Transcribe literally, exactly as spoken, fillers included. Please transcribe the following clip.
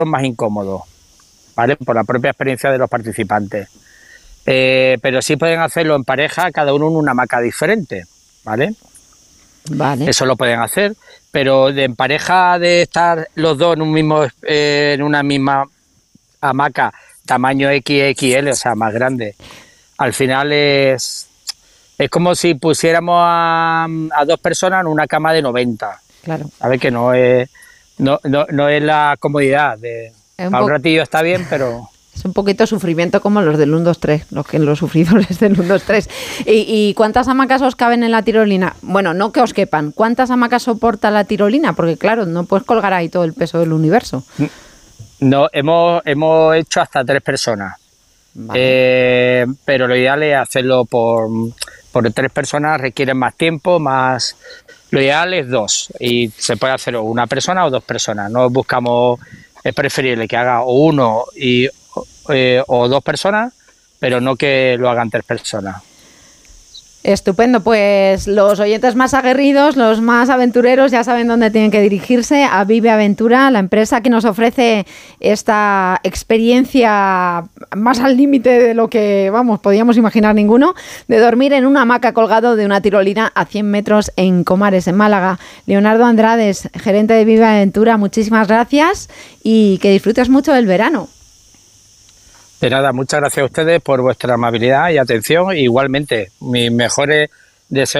más incómodo, ¿vale? Por la propia experiencia de los participantes. Eh, pero sí pueden hacerlo en pareja, cada uno en una hamaca diferente, ¿vale? Vale. Eso lo pueden hacer, pero de en pareja de estar los dos en un mismo eh, en una misma hamaca, tamaño equis equis ele, o sea, más grande, al final es es como si pusiéramos a, a dos personas en una cama de noventa. Claro. ¿Sabes? Que no es no, no, no es la comodidad de Es un para un po- ratillo está bien, pero Es un poquito sufrimiento como los del uno, dos, tres, los que los sufridores del uno, dos, tres. ¿Y, ¿Y cuántas hamacas os caben en la tirolina? Bueno, no que os quepan. ¿Cuántas hamacas soporta la tirolina? Porque claro, no puedes colgar ahí todo el peso del universo. no hemos hemos hecho hasta tres personas. Vale. Eh, pero lo ideal es hacerlo por, por tres personas, requieren más tiempo, más. Lo ideal es dos y se puede hacer o una persona o dos personas. No buscamos, es preferible que haga o uno y eh, o dos personas, pero no que lo hagan tres personas. Estupendo, pues los oyentes más aguerridos, los más aventureros ya saben dónde tienen que dirigirse, a Vive Aventura, la empresa que nos ofrece esta experiencia más al límite de lo que, vamos, podíamos imaginar ninguno, de dormir en una hamaca colgado de una tirolina a cien metros en Comares, en Málaga. Leonardo Andrades, gerente de Vive Aventura, muchísimas gracias y que disfrutes mucho del verano. De nada, muchas gracias a ustedes por vuestra amabilidad y atención. Igualmente, mis mejores deseos